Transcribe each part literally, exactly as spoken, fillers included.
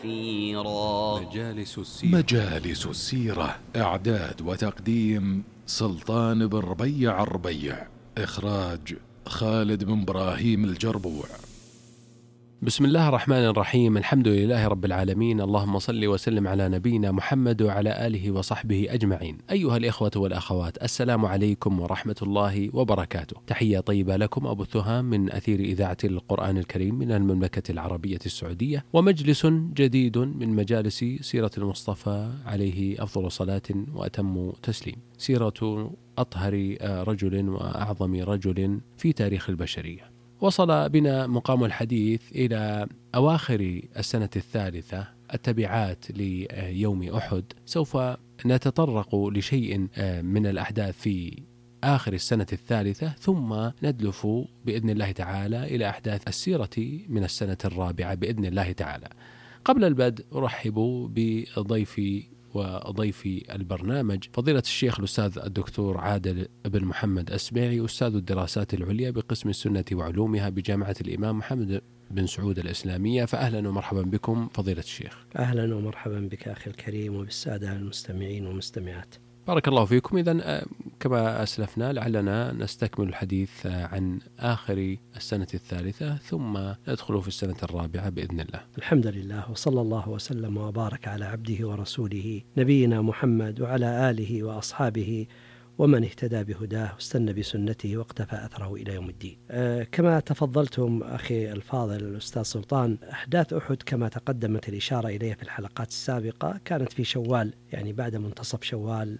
مجالس السيرة. مجالس السيرة، إعداد وتقديم سلطان بن ربيع الربيع، إخراج خالد بن إبراهيم الجربوع. بسم الله الرحمن الرحيم، الحمد لله رب العالمين، اللهم صل وسلم على نبينا محمد وعلى آله وصحبه أجمعين. أيها الإخوة والأخوات، السلام عليكم ورحمة الله وبركاته. تحية طيبة لكم أبثها من أثير إذاعة القرآن الكريم من المملكة العربية السعودية، ومجلس جديد من مجالس سيرة المصطفى عليه أفضل صلاة وأتم تسليم، سيرة أطهر رجل وأعظم رجل في تاريخ البشرية. وصل بنا مقام الحديث إلى أواخر السنة الثالثة، التبعات ليوم أحد. سوف نتطرق لشيء من الأحداث في آخر السنة الثالثة، ثم ندلف بإذن الله تعالى إلى أحداث السيرة من السنة الرابعة بإذن الله تعالى. قبل البدء أرحب بضيفي وضيف البرنامج فضيلة الشيخ الأستاذ الدكتور عادل بن محمد السبيعي، أستاذ الدراسات العليا بقسم السنة وعلومها بجامعة الإمام محمد بن سعود الإسلامية. فأهلا ومرحبا بكم فضيلة الشيخ. أهلا ومرحبا بك أخي الكريم وبالسادة المستمعين والمستمعات. بارك الله فيكم. إذن كما أسلفنا لعلنا نستكمل الحديث عن آخر السنة الثالثة، ثم ندخل في السنة الرابعة بإذن الله. الحمد لله، وصلى الله وسلم وبارك على عبده ورسوله نبينا محمد وعلى آله وأصحابه ومن اهتدى بهداه واستنى بسنته واقتفى أثره إلى يوم الدين. أه كما تفضلتم أخي الفاضل الأستاذ سلطان، أحداث أحد كما تقدمت الإشارة إليها في الحلقات السابقة كانت في شوال، يعني بعد منتصف شوال،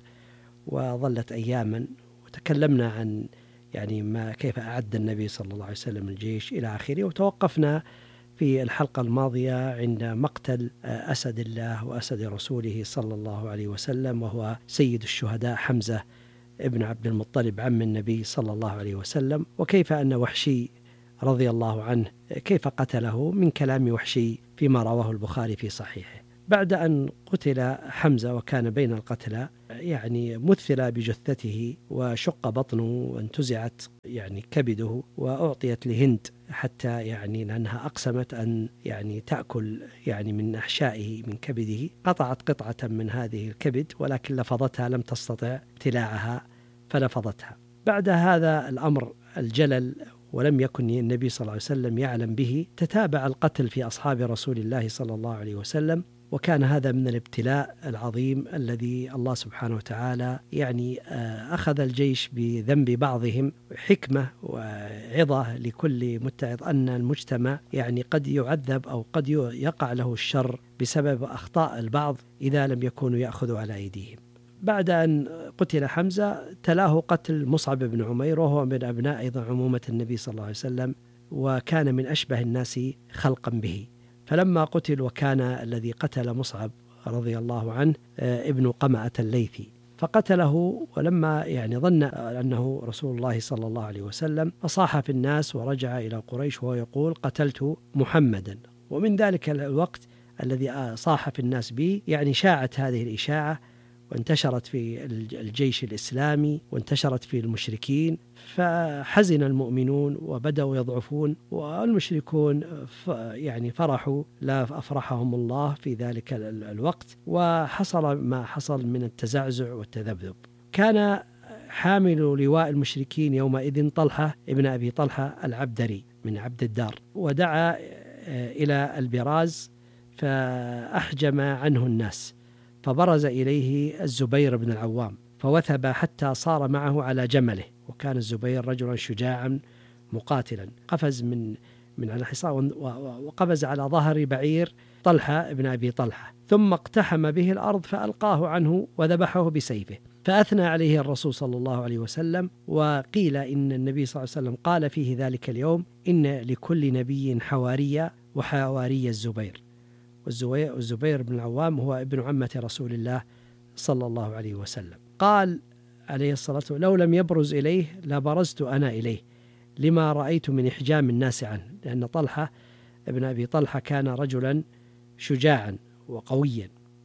وظلت أياما، وتكلمنا عن يعني ما كيف أعد النبي صلى الله عليه وسلم الجيش إلى آخره. وتوقفنا في الحلقة الماضية عند مقتل أسد الله وأسد رسوله صلى الله عليه وسلم، وهو سيد الشهداء حمزة ابن عبد المطلب عم النبي صلى الله عليه وسلم، وكيف أن وحشي رضي الله عنه كيف قتله من كلام وحشي فيما رواه البخاري في صحيحه. بعد أن قتل حمزة وكان بين القتلى، يعني مثل بجثته وشق بطنه وانتزعت يعني كبده وأعطيت لهند، حتى يعني لأنها أقسمت أن يعني تأكل يعني من أحشائه من كبده. قطعت قطعة من هذه الكبد، ولكن لفظتها، لم تستطع ابتلاعها فلفظتها. بعد هذا الأمر الجلل، ولم يكن النبي صلى الله عليه وسلم يعلم به، تتابع القتل في أصحاب رسول الله صلى الله عليه وسلم، وكان هذا من الابتلاء العظيم الذي الله سبحانه وتعالى يعني أخذ الجيش بذنب بعضهم، حكمة وعظة لكل متعظ أن المجتمع يعني قد يعذب أو قد يقع له الشر بسبب أخطاء البعض إذا لم يكونوا يأخذوا على أيديهم. بعد أن قتل حمزة تلاه قتل مصعب بن عمير، وهو من أبناء أيضا عمومة النبي صلى الله عليه وسلم، وكان من أشبه الناس خلقا به. فلما قتل، وكان الذي قتل مصعب رضي الله عنه ابن قمأة الليثي، فقتله، ولما يعني ظن أنه رسول الله صلى الله عليه وسلم فصاح في الناس ورجع إلى قريش وهو يقول قتلت محمدا. ومن ذلك الوقت الذي صاح في الناس به يعني شاعت هذه الإشاعة وانتشرت في الجيش الإسلامي وانتشرت في المشركين، فحزن المؤمنون وبدأوا يضعفون، والمشركون يعني فرحوا لا أفرحهم الله في ذلك الوقت، وحصل ما حصل من التزعزع والتذبذب. كان حامل لواء المشركين يومئذ طلحة ابن أبي طلحة العبدري من عبد الدار، ودعا إلى البراز فأحجم عنه الناس، فبرز إليه الزبير بن العوام فوثب حتى صار معه على جمله، وكان الزبير رجلا شجاعا مقاتلا، قفز من من على الحصان وقفز على ظهر بعير طلحة ابن أبي طلحة، ثم اقتحم به الأرض فألقاه عنه وذبحه بسيفه. فأثنى عليه الرسول صلى الله عليه وسلم، وقيل إن النبي صلى الله عليه وسلم قال فيه ذلك اليوم إن لكل نبي حوارية وحواري الزبير. والزبير بن العوام هو ابن عمة رسول الله صلى الله عليه وسلم. قال عليه الصلاة والسلام لو لم يبرز إليه لبرزت أنا إليه لما رأيت من إحجام الناس عنه، لأن طلحة ابن أبي طلحة كان رجلا شجاعا وقويا.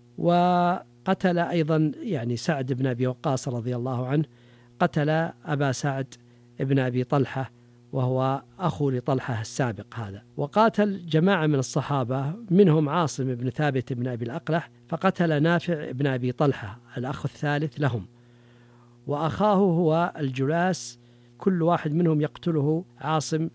وقتل أيضا يعني سعد بن أبي وقاص رضي الله عنه، قتل أبا سعد ابن أبي طلحة وهو أخو لطلحة السابق هذا. وقاتل جماعة من الصحابة منهم عاصم بن ثابت بن أبي الأقلح، فقتل نافع بن أبي طلحة الأخ الثالث لهم، وأخاه هو الجلاس، كل واحد منهم يقتله عاصم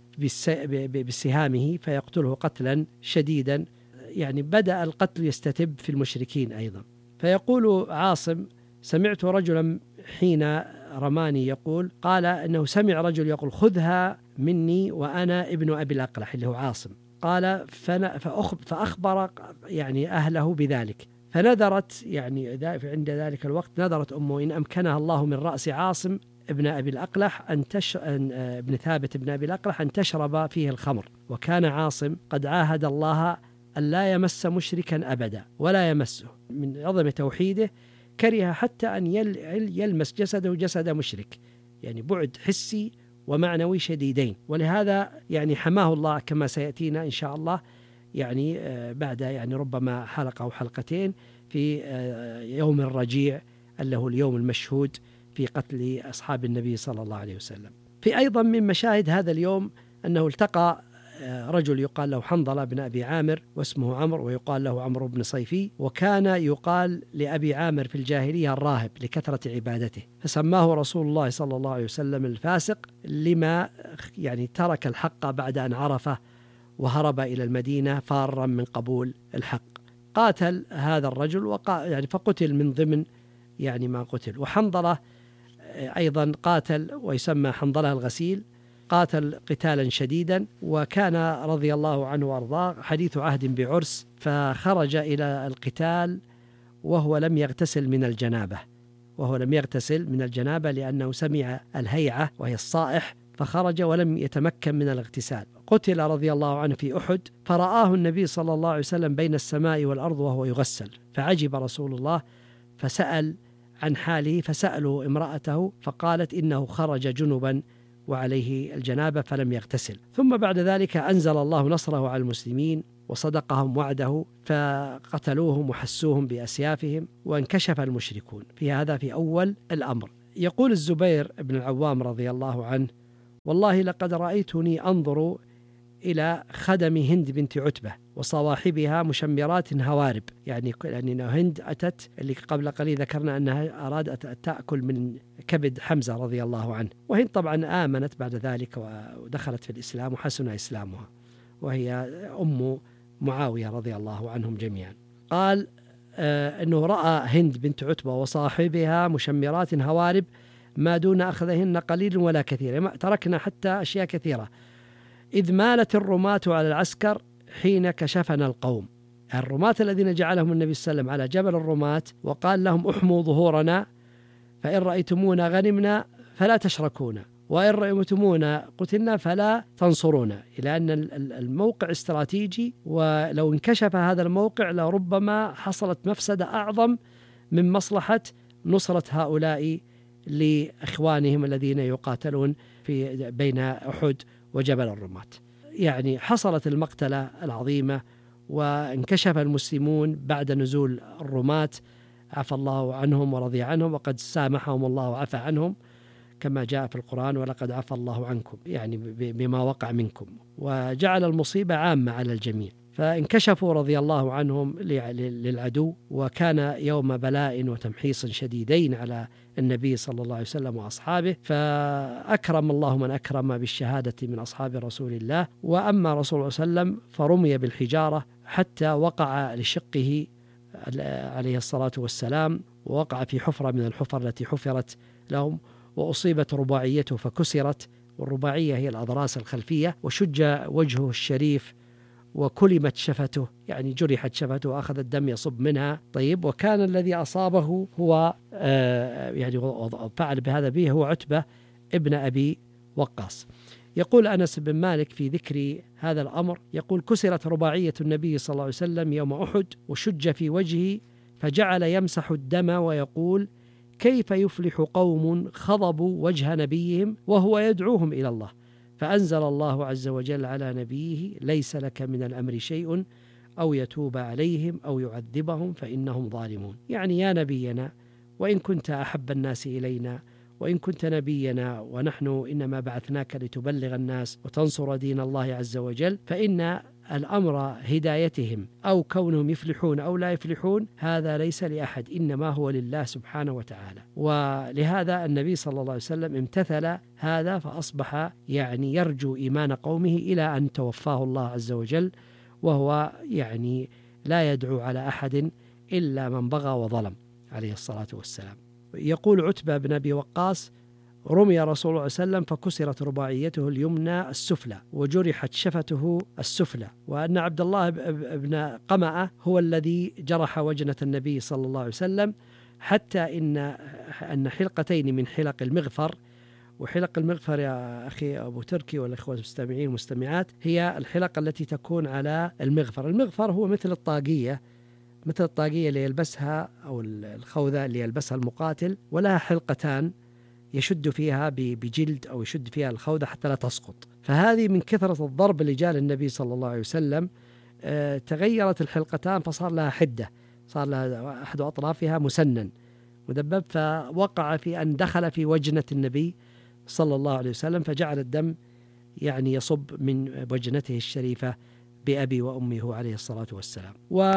بسهامه فيقتله قتلا شديدا، يعني بدأ القتل يستتب في المشركين أيضا. فيقول عاصم: سمعت رجلا حين رماني يقول، قال أنه سمع رجل يقول: خذها مني وأنا ابن أبي الأقلح اللي هو عاصم. قال فأخبر يعني أهله بذلك، فنذرت يعني عند ذلك الوقت نذرت أمه إن أمكنها الله من رأس عاصم ابن أبي الأقلح أن تش... ابن ثابت ابن أبي الأقلح أن تشرب فيه الخمر. وكان عاصم قد عاهد الله أن لا يمس مشركا أبدا ولا يمسه، من عظم توحيده كره حتى أن يلمس جسده جسد مشرك، يعني بعد حسي ومعنوي شديدين. ولهذا يعني حماه الله كما سيأتينا إن شاء الله، يعني بعد يعني ربما حلقة أو حلقتين في يوم الرجيع اللي هو اليوم المشهود في قتل أصحاب النبي صلى الله عليه وسلم. في أيضا من مشاهد هذا اليوم أنه التقى رجل يقال له حنظلة بن أبي عامر واسمه عمرو، ويقال له عمرو بن صيفي، وكان يقال لأبي عامر في الجاهلية الراهب لكثرة عبادته، فسماه رسول الله صلى الله عليه وسلم الفاسق لما يعني ترك الحق بعد أن عرفه وهرب إلى المدينة فارا من قبول الحق. قاتل هذا الرجل وقا يعني فقتل من ضمن يعني ما قتل. وحنظلة أيضا قاتل ويسمى حنظلة الغسيل، قاتل قتالا شديدا، وكان رضي الله عنه وارضاه حديث عهد بعرس، فخرج إلى القتال وهو لم يغتسل من الجنابة وهو لم يغتسل من الجنابة لأنه سمع الهيعة وهي الصائح، فخرج ولم يتمكن من الاغتسال. قتل رضي الله عنه في أحد، فرآه النبي صلى الله عليه وسلم بين السماء والأرض وهو يغسل، فعجب رسول الله فسأل عن حاله، فسألوا امرأته فقالت إنه خرج جنبا وعليه الجنابة فلم يغتسل. ثم بعد ذلك أنزل الله نصره على المسلمين وصدقهم وعده، فقتلوهم وحسوهم بأسيافهم وانكشف المشركون. في هذا في أول الأمر. يقول الزبير بن العوام رضي الله عنه: والله لقد رأيتني أنظر إلى خدم هند بنت عتبة وصواحبها مشمرات هوارب، يعني لأن هند أتت اللي قبل قليل ذكرنا أنها أرادت أن تأكل من كبد حمزة رضي الله عنه، وهند طبعا آمنت بعد ذلك ودخلت في الإسلام وحسن إسلامها، وهي أم معاوية رضي الله عنهم جميعا. قال آه أنه رأى هند بنت عتبة وصاحبها مشمرات هوارب ما دون أخذهن قليل ولا كثير، تركنا حتى أشياء كثيرة، إذ مالت الرماة على العسكر حين كشفنا القوم. الرماة الذين جعلهم النبي صلى الله عليه وسلم على جبل الرماة وقال لهم: احموا ظهورنا فإن رأيتمونا غنمنا فلا تشركونا، وإن رأيتمونا قتلنا فلا تنصرونا، إلى أن الموقع استراتيجي، ولو انكشف هذا الموقع لربما حصلت مفسدة أعظم من مصلحة نصرة هؤلاء لإخوانهم الذين يقاتلون في بين أحد وجبل الرماة. يعني حصلت المقتلة العظيمة وانكشف المسلمون بعد نزول الرماة، عفى الله عنهم ورضي عنهم، وقد سامحهم الله وعفى عنهم كما جاء في القرآن: ولقد عفى الله عنكم، يعني بما وقع منكم، وجعل المصيبة عامة على الجميع. فانكشفوا رضي الله عنهم للعدو، وكان يوم بلاء وتمحيص شديدين على النبي صلى الله عليه وسلم وأصحابه، فأكرم الله من أكرم بالشهادة من أصحاب رسول الله. وأما رسول الله صلى الله عليه وسلم فرمي بالحجارة حتى وقع لشقه عليه الصلاة والسلام، ووقع في حفرة من الحفر التي حفرت لهم، وأصيبت رباعيته فكسرت، والرباعية هي الأضراس الخلفية، وشج وجهه الشريف وكلمت شفته، يعني جرحت شفته وأخذ الدم يصب منها. طيب، وكان الذي أصابه هو آه يعني فعل بهذا به هو عتبة ابن أبي وقاص. يقول أنس بن مالك في ذكر هذا الأمر، يقول: كسرت رباعية النبي صلى الله عليه وسلم يوم أحد وشج في وجهه، فجعل يمسح الدم ويقول: كيف يفلح قوم خضبوا وجه نبيهم وهو يدعوهم إلى الله؟ فأنزل الله عز وجل على نبيه: ليس لك من الأمر شيء أو يتوب عليهم أو يعذبهم فإنهم ظالمون. يعني يا نبينا، وإن كنت أحب الناس إلينا وإن كنت نبينا ونحن إنما بعثناك لتبلغ الناس وتنصر دين الله عز وجل، فإن الأمر هدايتهم أو كونهم يفلحون أو لا يفلحون هذا ليس لأحد، إنما هو لله سبحانه وتعالى. ولهذا النبي صلى الله عليه وسلم امتثل هذا، فأصبح يعني يرجو إيمان قومه إلى أن توفاه الله عز وجل، وهو يعني لا يدعو على أحد إلا من بغى وظلم عليه الصلاة والسلام. يقول عتبة بن أبي وقاص: رمي رسول الله صلى الله عليه وسلم فكسرت رباعيته اليمنى السفلى وجرحت شفته السفلى، وأن عبد الله بن قمأة هو الذي جرح وجنة النبي صلى الله عليه وسلم، حتى إن أن حلقتين من حلق المغفر، وحلق المغفر يا أخي أبو تركي والأخوة المستمعين والمستمعات هي الحلق التي تكون على المغفر. المغفر هو مثل الطاقية، مثل الطاقية اللي يلبسها أو الخوذة اللي يلبسها المقاتل، ولها حلقتان يشد فيها بجلد أو يشد فيها الخوذة حتى لا تسقط. فهذه من كثرة الضرب اللي جاء للنبي صلى الله عليه وسلم آه تغيرت الحلقتان، فصار لها حدة، صار لها أحد أطرافها مسنن مدبب، فوقع في أن دخل في وجنة النبي صلى الله عليه وسلم، فجعل الدم يعني يصب من وجنته الشريفة بأبي وأمه عليه الصلاة والسلام.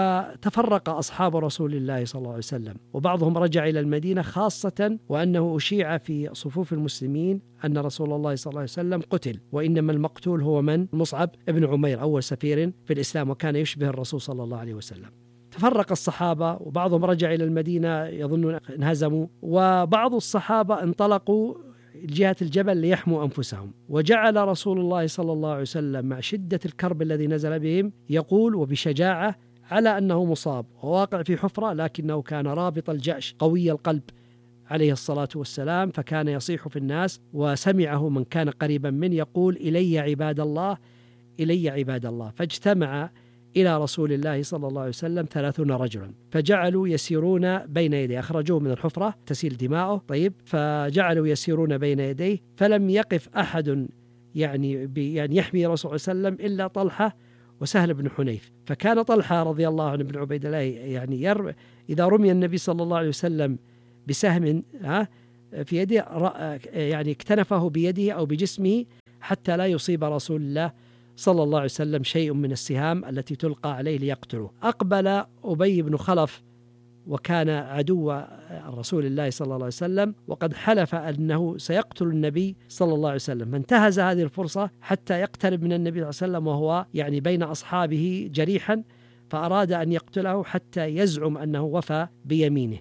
وتفرق أصحاب رسول الله صلى الله عليه وسلم، وبعضهم رجع إلى المدينة، خاصة وأنه أشيع في صفوف المسلمين أن رسول الله صلى الله عليه وسلم قتل، وإنما المقتول هو من؟ مصعب ابن عمير أول سفير في الإسلام، وكان يشبه الرسول صلى الله عليه وسلم. تفرق الصحابة، وبعضهم رجع إلى المدينة يظنون انهزموا، وبعض الصحابة انطلقوا جهة الجبل ليحموا أنفسهم. وجعل رسول الله صلى الله عليه وسلم مع شدة الكرب الذي نزل بهم يقول وبشجاعة على أنه مصاب وواقع في حفرة، لكنه كان رابط الجأش قوي القلب عليه الصلاة والسلام، فكان يصيح في الناس، وسمعه من كان قريبا منه يقول: إلي عباد الله، إلي عباد الله. فاجتمع إلى رسول الله صلى الله عليه وسلم ثلاثون رجلا، فجعلوا يسيرون بين يديه، أخرجوه من الحفرة تسيل دماؤه، طيب، فجعلوا يسيرون بين يديه، فلم يقف أحد يعني يعني يحمي رسول الله صلى الله عليه وسلم إلا طلحة وسهل بن حنيف. فكان طلحة رضي الله عنه بن عبيد الله يعني ير إذا رمي النبي صلى الله عليه وسلم بسهم ها في يده يعني اكتنفه بيده أو بجسمه حتى لا يصيب رسول الله صلى الله عليه وسلم شيء من السهام التي تلقى عليه ليقتله. أقبل أبي بن خلف، وكان عدو رسول الله صلى الله عليه وسلم، وقد حلف أنه سيقتل النبي صلى الله عليه وسلم، فانتهز هذه الفرصة حتى يقترب من النبي صلى الله عليه وسلم وهو يعني بين أصحابه جريحا، فأراد أن يقتله حتى يزعم أنه وفى بيمينه.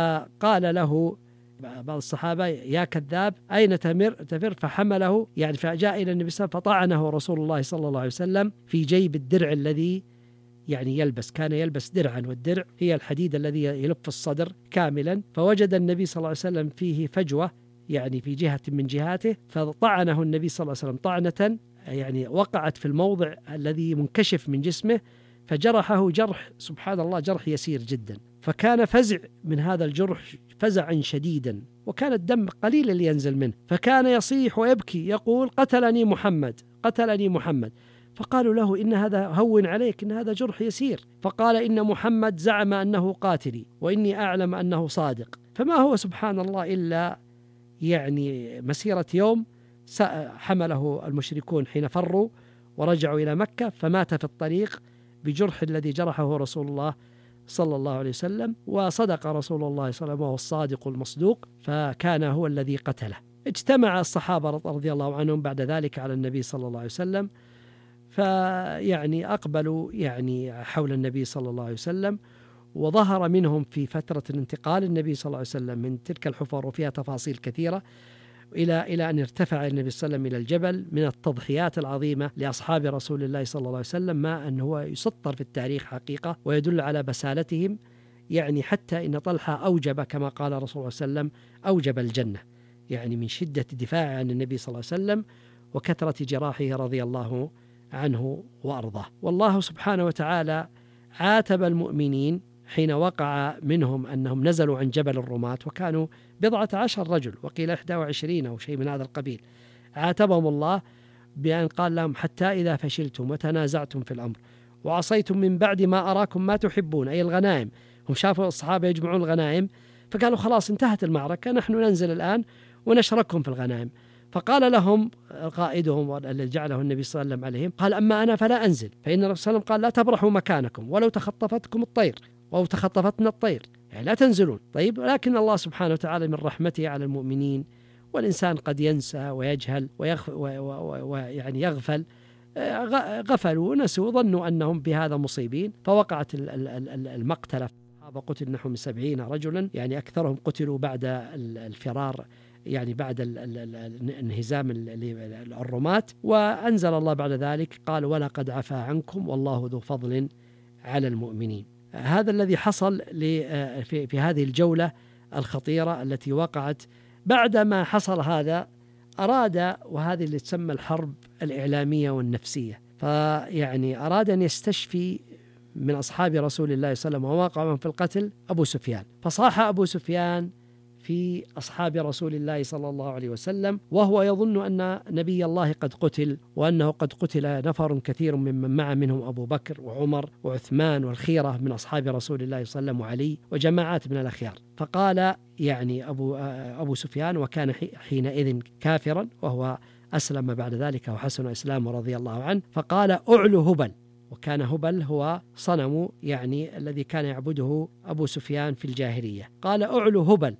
فقال له بعض الصحابة: يا كذاب، أين تمر تفر؟ فحمله يعني، فجاء إلى النبي صلى الله عليه وسلم فطعنه رسول الله صلى الله عليه وسلم في جيب الدرع الذي يعني يلبس، كان يلبس درعا، والدرع هي الحديد الذي يلف الصدر كاملا، فوجد النبي صلى الله عليه وسلم فيه فجوة يعني في جهة من جهاته، فطعنه النبي صلى الله عليه وسلم طعنة يعني وقعت في الموضع الذي منكشف من جسمه، فجرحه جرح سبحان الله جرح يسير جدا، فكان فزع من هذا الجرح فزعا شديدا، وكان الدم قليل اللي ينزل منه، فكان يصيح ويبكي يقول: قتلني محمد، قتلني محمد. فقالوا له: إن هذا هون عليك، إن هذا جرح يسير. فقال: إن محمد زعم أنه قاتلي، وإني أعلم أنه صادق. فما هو سبحان الله إلا يعني مسيرة يوم حمله المشركون حين فروا ورجعوا إلى مكة، فمات في الطريق بجرح الذي جرحه رسول الله صلى الله عليه وسلم، وصدق رسول الله صلى الله عليه وسلم وهو الصادق المصدوق، فكان هو الذي قتله. اجتمع الصحابة رضي الله عنهم بعد ذلك على النبي صلى الله عليه وسلم، فيعني أقبلوا يعني حول النبي صلى الله عليه وسلم، وظهر منهم في فترة الانتقال النبي صلى الله عليه وسلم من تلك الحفر وفيها تفاصيل كثيرة إلى إلى أن ارتفع النبي صلى الله عليه وسلم إلى الجبل من التضحيات العظيمة لأصحاب رسول الله صلى الله عليه وسلم، ما أن هو يسطر في التاريخ حقيقة ويدل على بسالتهم، يعني حتى إن طلحة أوجب كما قال رسول الله صلى الله عليه وسلم أوجب الجنة، يعني من شدة دفاعه عن النبي صلى الله عليه وسلم وكثرة جراحه رضي الله عنه وأرضاه. والله سبحانه وتعالى عاتب المؤمنين حين وقع منهم أنهم نزلوا عن جبل الرماة، وكانوا بضعة عشر رجل وقيل إحدى وعشرين أو شيء من هذا القبيل. عاتبهم الله بأن قال لهم: حتى إذا فشلتم وتنازعتم في الأمر وعصيتم من بعد ما أراكم ما تحبون، أي الغنائم. هم شافوا الصحابة يجمعون الغنائم، فقالوا: خلاص انتهت المعركة، نحن ننزل الآن ونشركهم في الغنائم. فقال لهم قائدهم الذي جعله النبي صلى الله عليه وسلم عليهم، قال: أما أنا فلا أنزل، فإن الرسول صلى الله عليه وسلم قال: لا تبرحوا مكانكم ولو تخطفتكم الطير أو تخطفتنا الطير، يعني لا تنزلون. طيب، ولكن الله سبحانه وتعالى من رحمته على المؤمنين، والإنسان قد ينسى ويجهل ويعني يغفل، غفلوا ونسوا، ظنوا أنهم بهذا مصيبين، فوقعت المقتلة. قتل نحو من سبعين رجلا، يعني أكثرهم قتلوا بعد الفرار، يعني بعد انهزام الرماة. وأنزل الله بعد ذلك قال: ولقد عفا عنكم والله ذو فضل على المؤمنين. هذا الذي حصل في هذه الجولة الخطيرة التي وقعت. بعدما حصل هذا أراد، وهذه اللي تسمى الحرب الإعلامية والنفسية، فيعني أراد أن يستشفي من أصحاب رسول الله صلى الله عليه وسلم وواقعهم في القتل أبو سفيان. فصاح أبو سفيان في أصحاب رسول الله صلى الله عليه وسلم وهو يظن أن نبي الله قد قتل، وأنه قد قتل نفر كثير ممن مع منهم أبو بكر وعمر وعثمان والخيرة من أصحاب رسول الله صلى الله عليه وسلم وعلي وجماعات من الأخيار. فقال يعني أبو, أبو سفيان، وكان حينئذ كافرا، وهو أسلم بعد ذلك وحسن إسلامه رضي الله عنه، فقال: أعلو هبل. وكان هبل هو صنم يعني الذي كان يعبده أبو سفيان في الجاهلية. قال: أعلو هبل.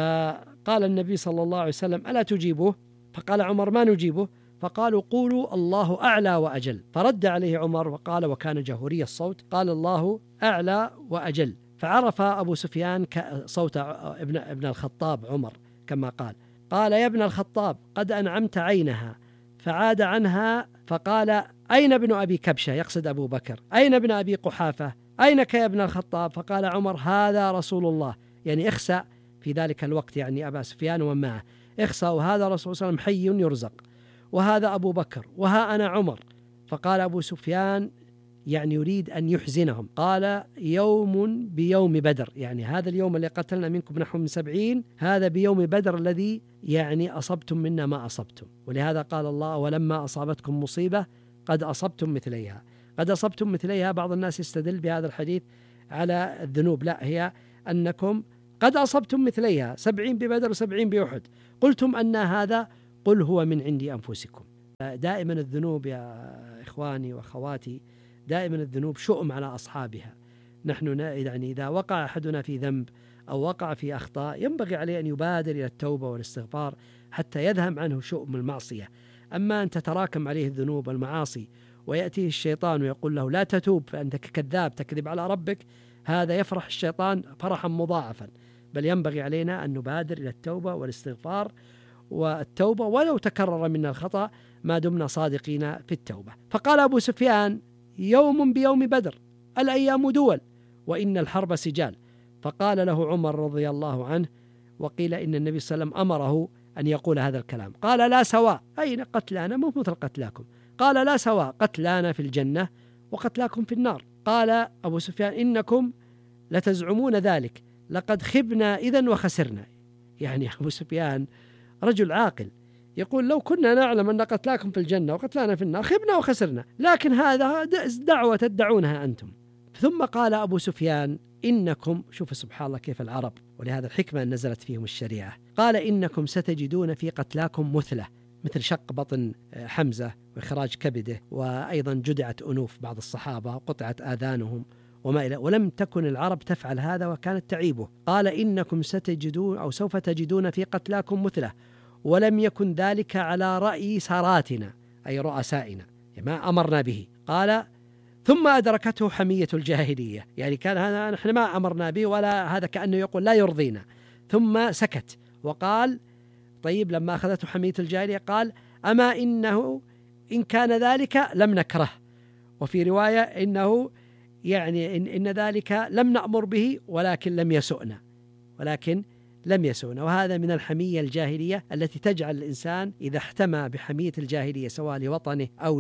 فقال النبي صلى الله عليه وسلم: ألا تجيبه؟ فقال عمر: ما نجيبه؟ فقالوا: قولوا الله أعلى وأجل. فرد عليه عمر وقال، وكان جهوري الصوت، قال: الله أعلى وأجل. فعرف أبو سفيان صوت ابن, ابن الخطاب عمر كما قال. قال: يا ابن الخطاب، قد أنعمت عينها. فعاد عنها فقال: أين ابن أبي كبشة؟ يقصد أبو بكر. أين ابن أبي قحافة؟ أينك يا ابن الخطاب؟ فقال عمر: هذا رسول الله، يعني اخسأ في ذلك الوقت، يعني أبا سفيان ومن معه، اخسأ، وهذا رسول صلى الله عليه وسلم حي يرزق، وهذا أبو بكر، وها أنا عمر. فقال أبو سفيان يعني يريد أن يحزنهم، قال: يوم بيوم بدر، يعني هذا اليوم اللي قتلنا منكم نحو من سبعين، هذا بيوم بدر الذي يعني أصبتم منا ما أصبتم. ولهذا قال الله: ولما أصابتكم مصيبة قد أصبتم مثليها. قد أصبتم مثليها، بعض الناس يستدل بهذا الحديث على الذنوب، لا، هي أنكم قد أصبتم مثليها، سبعين ببدر وسبعين بأحد، قلتم أن هذا، قل هو من عند أنفسكم. دائما الذنوب يا إخواني وأخواتي، دائما الذنوب شؤم على أصحابها. نحن يعني إذا وقع أحدنا في ذنب أو وقع في أخطاء، ينبغي عليه أن يبادر إلى التوبة والاستغفار حتى يذهب عنه شؤم المعصية. أما أن تتراكم عليه الذنوب والمعاصي ويأتيه الشيطان ويقول له: لا تتوب فأنت كذاب تكذب على ربك، هذا يفرح الشيطان فرحا مضاعفا. بل ينبغي علينا أن نبادر إلى التوبة والاستغفار والتوبة ولو تكرر منا الخطأ، ما دمنا صادقين في التوبة. فقال أبو سفيان: يوم بيوم بدر، الأيام دول، وإن الحرب سجال. فقال له عمر رضي الله عنه، وقيل إن النبي صلى الله عليه وسلم أمره أن يقول هذا الكلام، قال: لا سواء، أين قتلانا؟ مو مثل قتلاكم. قال: لا سواء، قتلانا في الجنة وقتلاكم في النار. قال أبو سفيان: إنكم لتزعمون ذلك، لقد خبنا إذن وخسرنا. يعني أبو سفيان رجل عاقل، يقول: لو كنا نعلم أن قتلاكم في الجنة وقتلانا في النار خبنا وخسرنا، لكن هذا دعوة تدعونها أنتم. ثم قال أبو سفيان: إنكم، شوف سبحان الله كيف العرب، ولهذا الحكمة أن نزلت فيهم الشريعة، قال: إنكم ستجدون في قتلاكم مثلة، مثل شق بطن حمزة وإخراج كبده، وأيضا جدعت أنوف بعض الصحابة وقطعت آذانهم وما إلى، ولم تكن العرب تفعل هذا وكانت تعيبه. قال: إنكم ستجدون أو سوف تجدون في قتلاكم مثلة، ولم يكن ذلك على رأي ساراتنا، أي رؤسائنا، ما أمرنا به. قال: ثم أدركته حمية الجاهلية، يعني كان هذا نحن ما أمرنا به، ولا هذا كأنه يقول لا يرضينا. ثم سكت وقال: طيب، لما أخذته حمية الجاهلية قال: أما إنه إن كان ذلك لم نكره، وفي رواية إنه يعني إن, إن ذلك لم نأمر به ولكن لم يسؤنا، ولكن لم يسؤنا. وهذا من الحمية الجاهلية التي تجعل الإنسان إذا احتمى بحمية الجاهلية سواء لوطنه أو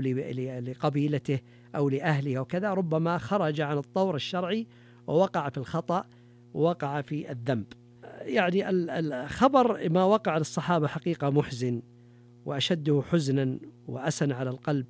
لقبيلته أو لأهله وكذا، ربما خرج عن الطور الشرعي ووقع في الخطأ ووقع في الذنب. يعني الخبر ما وقع للصحابة حقيقة محزن، وأشده حزنا وأسن على القلب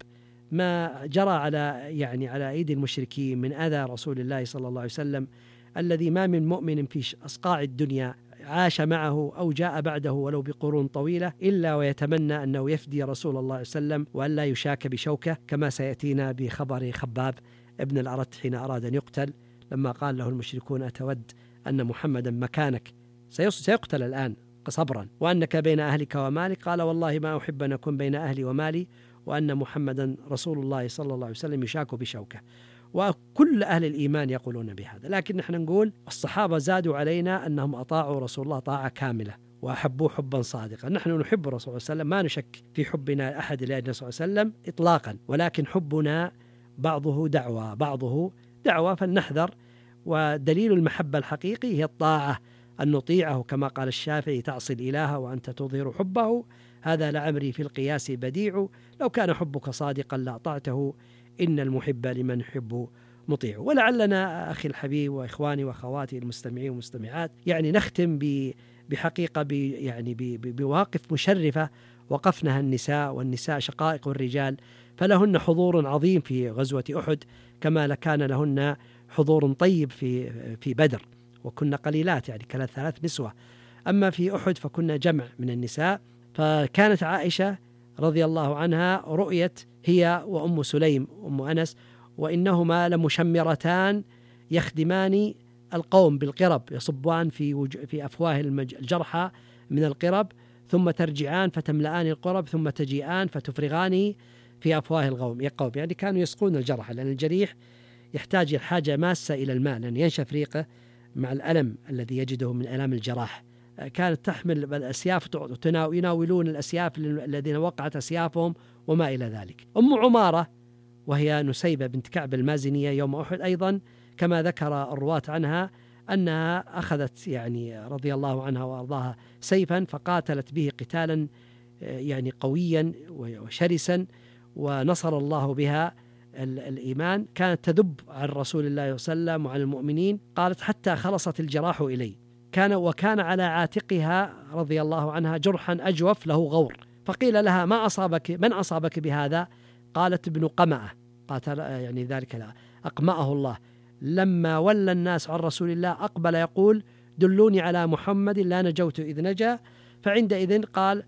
ما جرى على يعني على أيدي المشركين من أذى رسول الله صلى الله عليه وسلم، الذي ما من مؤمن في أصقاع الدنيا عاش معه أو جاء بعده ولو بقرون طويلة إلا ويتمنى أنه يفدي رسول الله صلى الله عليه وسلم وأن لا يشاك بشوكة، كما سيأتينا بخبر خباب ابن الأرت حين أراد أن يقتل، لما قال له المشركون أتود أن محمدا مكانك سيقتل الآن صبرا وأنك بين أهلك ومالك، قال والله ما أحب أن أكون بين أهلي ومالي وأن محمدا رسول الله صلى الله عليه وسلم يشاك بشوكة. وكل أهل الإيمان يقولون بهذا، لكن نحن نقول الصحابة زادوا علينا أنهم أطاعوا رسول الله طاعة كاملة وأحبوه حبا صادقا. نحن نحب الرسول صلى الله عليه وسلم، ما نشك في حبنا أحد لأجل صلى الله عليه وسلم إطلاقا، ولكن حبنا بعضه دعوة بعضه دعوة فلنحذر. ودليل المحبة الحقيقي هي الطاعة، أن نطيعه كما قال الشافعي تعصي الإله وأنت تظهر حبه، هذا لعمري في القياس بديع، لو كان حبك صادقا لأطعته إن المحب لمن يحب مطيع. ولعلنا أخي الحبيب وإخواني وأخواتي المستمعين والمستمعات يعني نختم بحقيقة يعني بمواقف مشرفة وقفنها النساء، والنساء شقائق الرجال، فلهن حضور عظيم في غزوة أحد كما كان لهن حضور طيب في في بدر، وكنا قليلات يعني كانت ثلاث نسوة، أما في أحد فكنا جمع من النساء. فكانت عائشة رضي الله عنها رؤيت هي وأم سليم أم أنس وإنهما لمشمرتان يخدمان القوم بالقرب، يصبان في وج... في أفواه الجرحى من القرب، ثم ترجعان فتملآن القرب، ثم تجيئان فتفرغان في أفواه القوم يقوم يعني كانوا يسقون الجرحى، لأن الجريح يحتاج حاجة ماسة إلى الماء لأن ينشف ريقه مع الألم الذي يجده من ألام الجراح. كانت تحمل الأسياف يناولون الأسياف الذين وقعت أسيافهم وما إلى ذلك. أم عمارة وهي نسيبة بنت كعب المازنية يوم أحد أيضا كما ذكر الرواة عنها أنها أخذت يعني رضي الله عنها وأرضاها سيفا فقاتلت به قتالا يعني قويا وشرسا ونصر الله بها الإيمان، كانت تذب عن رسول الله صلى الله عليه وسلم وعن المؤمنين، قالت حتى خلصت الجراح إلي، كان وكان على عاتقها رضي الله عنها جرحا أجوف له غور، فقيل لها ما أصابك من أصابك بهذا؟ قالت ابن قمأة، قاتل يعني ذلك لا أقمأه الله، لما ولى الناس عن رسول الله أقبل يقول دلوني على محمد لا نجوت إذ نجا، فعندئذ قال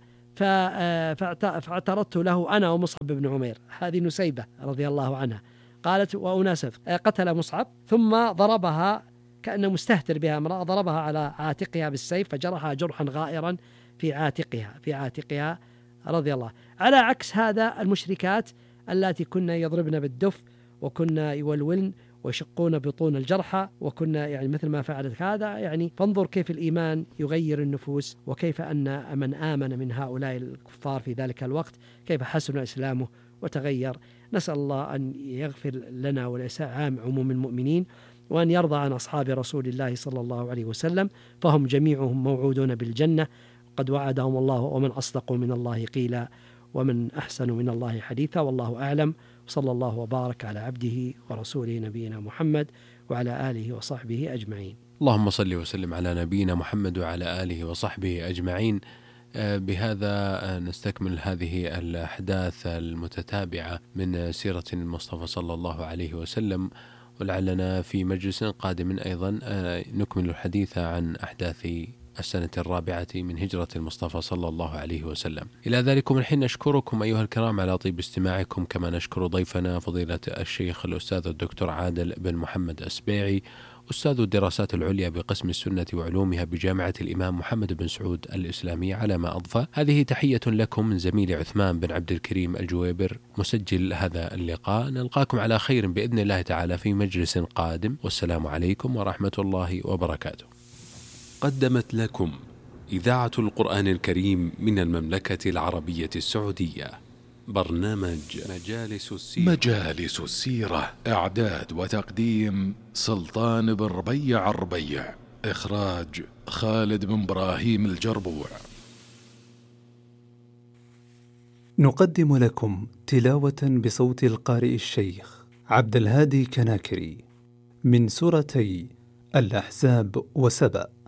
فاعترضت له أنا ومصعب بن عمير، هذه نسيبة رضي الله عنها، قالت وأناسف قتل مصعب ثم ضربها كأنه مستهتر بها امرأة، ضربها على عاتقها بالسيف فجرحها جرحا غائرا في عاتقها في عاتقها رضي الله. على عكس هذا المشركات التي كنا يضربن بالدف وكنا يولولن ويشقون بطون الجرحى وكنا يعني مثل ما فعلت هذا، يعني فانظر كيف الإيمان يغير النفوس وكيف أن من آمن من هؤلاء الكفار في ذلك الوقت كيف حسن إسلامه وتغير. نسأل الله أن يغفر لنا ولعام عموم المؤمنين وأن يرضى عن أصحاب رسول الله صلى الله عليه وسلم، فهم جميعهم موعودون بالجنة قد وعدهم الله، ومن أصدق من الله قيلا ومن أحسن من الله حديثا، والله أعلم. صلى الله وبارك على عبده ورسوله نبينا محمد وعلى آله وصحبه أجمعين. اللهم صل وسلم على نبينا محمد وعلى آله وصحبه أجمعين. بهذا نستكمل هذه الأحداث المتتابعة من سيرة المصطفى صلى الله عليه وسلم، ولعلنا في مجلس قادم أيضا نكمل الحديث عن أحداث السنة الرابعة من هجرة المصطفى صلى الله عليه وسلم. إلى ذلكم الحين نشكركم أيها الكرام على طيب استماعكم، كما نشكر ضيفنا فضيلة الشيخ الأستاذ الدكتور عادل بن محمد السبيعي، أستاذ الدراسات العليا بقسم السنة وعلومها بجامعة الإمام محمد بن سعود الإسلامية، على ما أضفى. هذه تحية لكم من زميل عثمان بن عبد الكريم الجويبر مسجل هذا اللقاء، نلقاكم على خير بإذن الله تعالى في مجلس قادم، والسلام عليكم ورحمة الله وبركاته. قدمت لكم إذاعة القرآن الكريم من المملكة العربية السعودية برنامج مجالس السيرة. مجالس السيرة، إعداد وتقديم سلطان بن ربيع الربيع، إخراج خالد بن إبراهيم الجربوع. نقدم لكم تلاوة بصوت القارئ الشيخ عبد الهادي كناكري من سورتي الأحزاب وسبأ.